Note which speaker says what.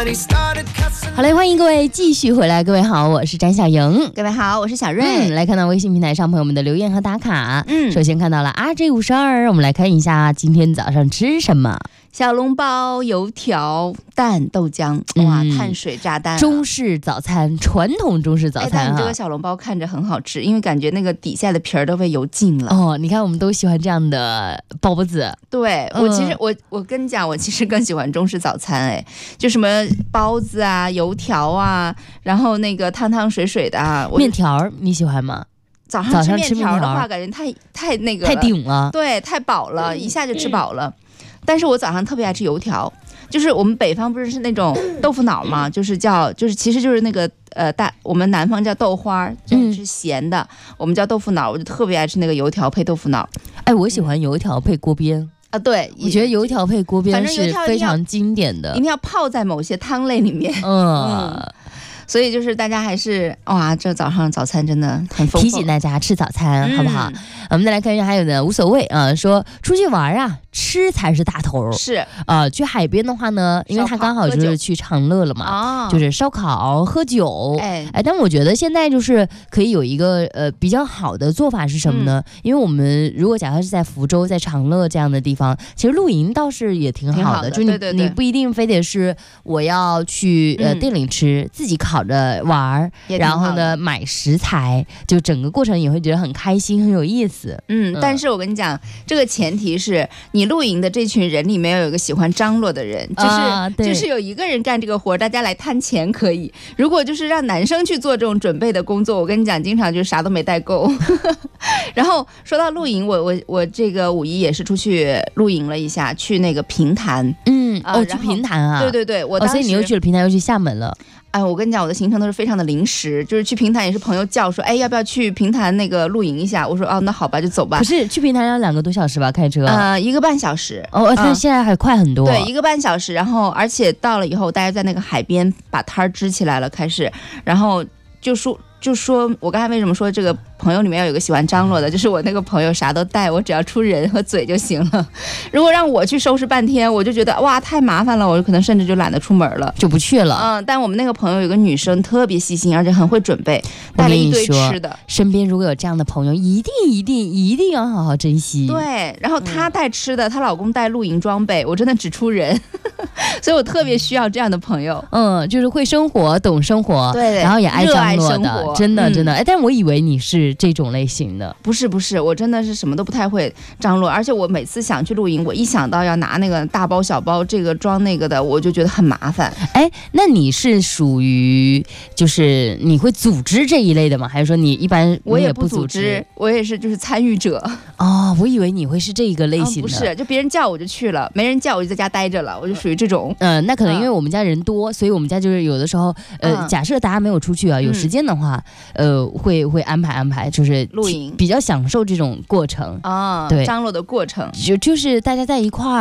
Speaker 1: 好嘞，欢迎各位继续回来。各位好，我是展小莹。
Speaker 2: 各位好，我是小瑞。
Speaker 1: 来看到微信平台上朋友们的留言和打卡。首先看到了 RJ52，我们来看一下今天早上吃什么。
Speaker 2: 小笼包、油条、蛋、豆浆，哇，碳水炸弹、
Speaker 1: 中式早餐，传统中式早餐。
Speaker 2: 但你这个小笼包看着很好吃，因为感觉那个底下的皮儿都被油尽了。
Speaker 1: 哦，你看我们都喜欢这样的包子。
Speaker 2: 对，我其实我跟你讲，我其实更喜欢中式早餐，哎，就什么包子啊、油条啊，然后那个汤汤水水的啊。
Speaker 1: 面条你喜欢吗？
Speaker 2: 早上吃面条的话，感觉太那个
Speaker 1: 太顶了，
Speaker 2: 对，太饱了，一下就吃饱了。但是我早上特别爱吃油条，就是我们北方不是那种豆腐脑嘛，就是其实就是那个我们南方叫豆花，就是咸的，我们叫豆腐脑，我就特别爱吃那个油条配豆腐脑。
Speaker 1: 哎，我喜欢油条配锅边
Speaker 2: 啊，对，
Speaker 1: 我觉得油条配锅边是非常经典的，
Speaker 2: 一定要泡在某些汤类里面。所以就是大家还是哇，这早上早餐真的很丰富，
Speaker 1: 提醒大家吃早餐，好不好？我们再来看一下，还有的无所谓啊，说出去玩啊，吃才是大头。
Speaker 2: 是
Speaker 1: 去海边的话呢，因为他刚好就是去长乐了嘛，就是烧烤喝酒。但我觉得现在就是可以有一个比较好的做法是什么呢？因为我们如果假设是在福州、在长乐这样的地方，其实露营倒是也挺好的，就你不一定非得是我要去店里吃，自己烤着玩，然后呢买食材，就整个过程也会觉得很开心，很有意思。
Speaker 2: 但是我跟你讲，这个前提是你露营的这群人里面有一个喜欢张罗的人，就是有一个人干这个活，大家来摊钱可以。如果就是让男生去做这种准备的工作，我跟你讲，经常就啥都没带够。然后说到露营，我这个5·1也是出去露营了一下，去那个平潭。
Speaker 1: 去平潭啊？
Speaker 2: 对对对，我当时
Speaker 1: 所以你又去了平潭，又去厦门了。
Speaker 2: 哎，我跟你讲，我的行程都是非常的临时，就是去平潭也是朋友叫说，哎，要不要去平潭那个露营一下？我说，哦，那好吧，就走吧。
Speaker 1: 可是去平潭要2个多小时吧，开车
Speaker 2: ？1个半小时。
Speaker 1: 但现在还快很多。
Speaker 2: 对，1个半小时，然后而且到了以后，大家在那个海边把摊儿支起来了，开始，然后就说我刚才为什么说这个朋友里面要有个喜欢张罗的，就是我那个朋友啥都带，我只要出人和嘴就行了。如果让我去收拾半天，我就觉得哇太麻烦了，我可能甚至就懒得出门了，
Speaker 1: 就不去了。
Speaker 2: 但我们那个朋友有个女生特别细心，而且很会准备，带了一堆吃的。身
Speaker 1: 边如果有这样的朋友，一定要好好珍惜。
Speaker 2: 对，然后她带吃的，她老公带露营装备，我真的只出人。所以我特别需要这样的朋友，
Speaker 1: 就是会生活、懂生活，
Speaker 2: 对，
Speaker 1: 然后也爱张罗的，真的。但我以为你是这种类型的，
Speaker 2: 不是，我真的是什么都不太会张罗，而且我每次想去露营，我一想到要拿那个大包小包，这个装那个的，我就觉得很麻烦。
Speaker 1: 那你是属于就是你会组织这一类的吗？还是说你一般
Speaker 2: 我也不组织，我也是就是参与者。
Speaker 1: 我以为你会是这一个类型的。
Speaker 2: 不是，就别人叫我就去了，没人叫我就在家待着了，我就属于这种。
Speaker 1: 那可能因为我们家人多，所以我们家就是有的时候，假设大家没有出去啊，有时间的话，会安排，就是
Speaker 2: 露营，
Speaker 1: 比较享受这种过程
Speaker 2: 对，张罗的过程，
Speaker 1: 就是大家在一块儿。